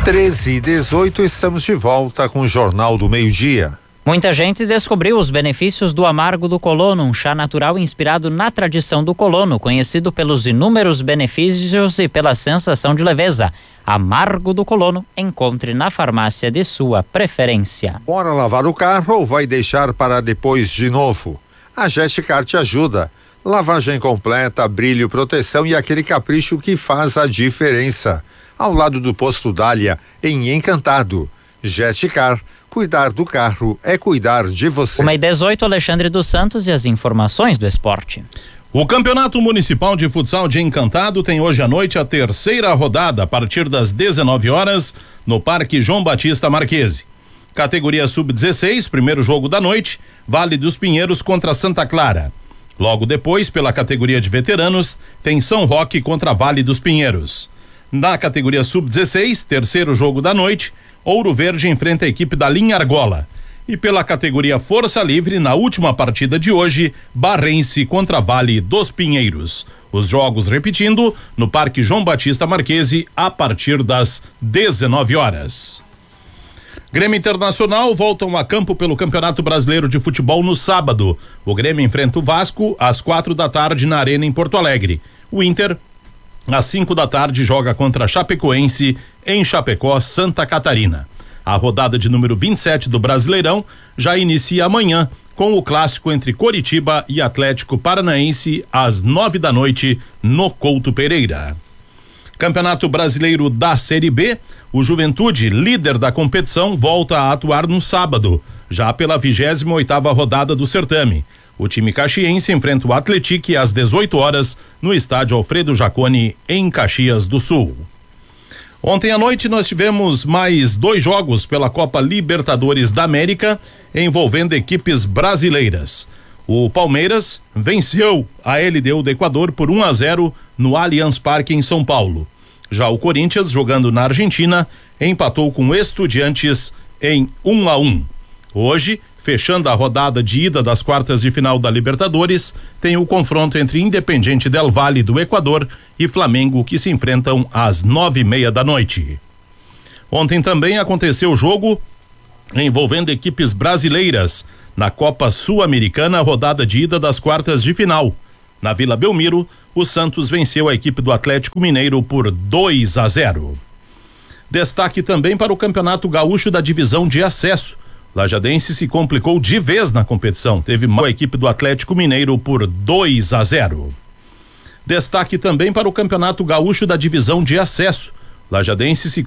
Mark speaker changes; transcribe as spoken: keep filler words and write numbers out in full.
Speaker 1: treze e dezoito, estamos de volta com o Jornal do Meio-Dia.
Speaker 2: Muita gente descobriu os benefícios do Amargo do Colono, um chá natural inspirado na tradição do colono, conhecido pelos inúmeros benefícios e pela sensação de leveza. Amargo do Colono, encontre na farmácia de sua preferência.
Speaker 1: Bora lavar o carro ou vai deixar para depois de novo? A Gesticar te ajuda. Lavagem completa, brilho, proteção e aquele capricho que faz a diferença. Ao lado do posto Dália, em Encantado. Gesticar, cuidar do carro é cuidar de você.
Speaker 2: uma e dezoito, Alexandre dos Santos e as informações do esporte.
Speaker 3: O Campeonato Municipal de Futsal de Encantado tem hoje à noite a terceira rodada a partir das dezenove horas no Parque João Batista Marquese. Categoria sub dezesseis, primeiro jogo da noite, Vale dos Pinheiros contra Santa Clara. Logo depois, pela categoria de veteranos, tem São Roque contra Vale dos Pinheiros. Na categoria sub dezesseis, terceiro jogo da noite, Ouro Verde enfrenta a equipe da Linha Argola. E pela categoria Força Livre, na última partida de hoje, Barrense contra Vale dos Pinheiros. Os jogos, repetindo, no Parque João Batista Marquese, a partir das dezenove horas. Grêmio Internacional voltam a campo pelo Campeonato Brasileiro de Futebol no sábado. O Grêmio enfrenta o Vasco às quatro da tarde na Arena em Porto Alegre. O Inter, às cinco da tarde, joga contra a Chapecoense em Chapecó, Santa Catarina. A rodada de número vinte e sete do Brasileirão já inicia amanhã com o clássico entre Coritiba e Atlético Paranaense às nove da noite no Couto Pereira. Campeonato Brasileiro da Série B, o Juventude, líder da competição, volta a atuar no sábado, já pela vigésima oitava rodada do certame. O time caxiense enfrenta o Atlético às dezoito horas no estádio Alfredo Jaconi, em Caxias do Sul. Ontem à noite nós tivemos mais dois jogos pela Copa Libertadores da América envolvendo equipes brasileiras. O Palmeiras venceu a L D U do Equador por um a zero no Allianz Parque em São Paulo. Já o Corinthians, jogando na Argentina, empatou com o Estudiantes em um a um. Hoje, fechando a rodada de ida das quartas de final da Libertadores, tem o confronto entre Independiente del Valle do Equador e Flamengo, que se enfrentam às nove e meia da noite. Ontem também aconteceu o jogo envolvendo equipes brasileiras na Copa Sul-Americana, rodada de ida das quartas de final. Na Vila Belmiro, o Santos venceu a equipe do Atlético Mineiro por dois a zero. Destaque também para o Campeonato Gaúcho da Divisão de Acesso. Lajadense se complicou de vez na competição, teve a equipe do Atlético Mineiro por dois a zero. Destaque também para o Campeonato Gaúcho da Divisão de Acesso. Lajadense se